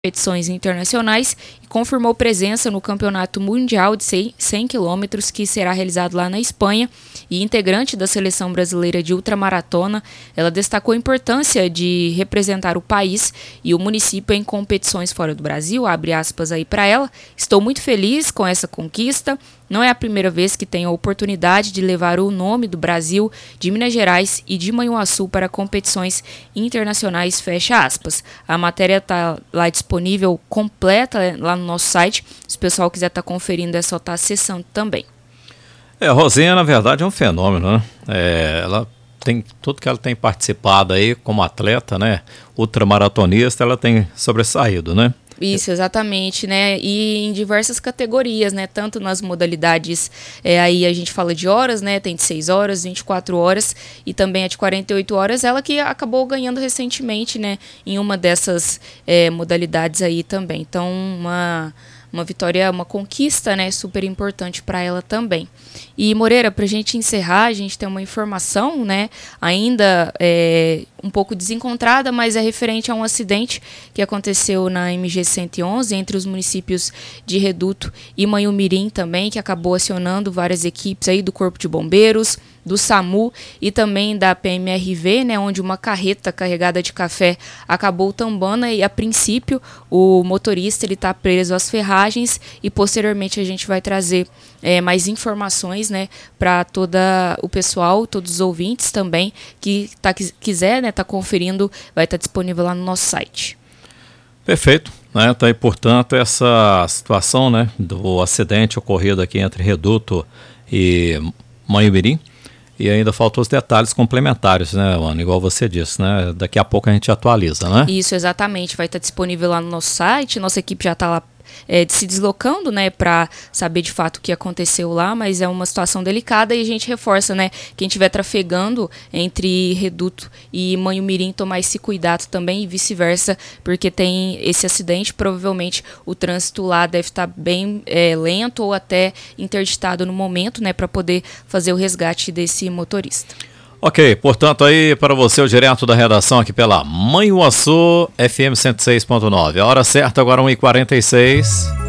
competições internacionais e confirmou presença no Campeonato Mundial de 100 km, que será realizado lá na Espanha. E integrante da Seleção Brasileira de Ultramaratona, ela destacou a importância de representar o país e o município em competições fora do Brasil, abre aspas aí para ela. Estou muito feliz com essa conquista. Não é a primeira vez que tenho a oportunidade de levar o nome do Brasil, de Minas Gerais e de Manhuaçu para competições internacionais, fecha aspas. A matéria está lá disponível completa lá no nosso site. Se o pessoal quiser estar conferindo, é só estar acessando também. A Rosinha, na verdade, é um fenômeno, né? Ela tem tudo que ela tem participado aí como atleta, né? Ultramaratonista, ela tem sobressaído, né? Isso, exatamente, né? E em diversas categorias, né? Tanto nas modalidades, aí a gente fala de horas, né? Tem de 6 horas, 24 horas e também a de 48 horas. Ela que acabou ganhando recentemente, né? Em uma dessas modalidades aí também. Então, uma vitória, uma conquista, né, super importante para ela também. E, Moreira, para a gente encerrar, a gente tem uma informação, né, ainda um pouco desencontrada, mas é referente a um acidente que aconteceu na MG 111 entre os municípios de Reduto e Manhumirim também, que acabou acionando várias equipes aí do Corpo de Bombeiros, do SAMU e também da PMRV, né, onde uma carreta carregada de café acabou tombando e, a princípio, o motorista está preso às ferragens e, posteriormente, a gente vai trazer mais informações, né, para todo o pessoal, todos os ouvintes também, que quiser, né, tá conferindo, vai estar disponível lá no nosso site. Perfeito, né? Tá aí, portanto, essa situação, né, do acidente ocorrido aqui entre Reduto e Manhumirim. E ainda faltam os detalhes complementares, né, Ana? Igual você disse, né? Daqui a pouco a gente atualiza, né? Isso, exatamente. Vai estar disponível lá no nosso site. Nossa equipe já está lá se deslocando, né, para saber de fato o que aconteceu lá, mas é uma situação delicada e a gente reforça, né, quem estiver trafegando entre Reduto e Manhumirim tomar esse cuidado também e vice-versa, porque tem esse acidente, provavelmente o trânsito lá deve estar bem lento ou até interditado no momento, né, para poder fazer o resgate desse motorista. Ok, portanto aí para você o direto da redação aqui pela Manhuaçu FM 106.9. A hora certa agora 1h46.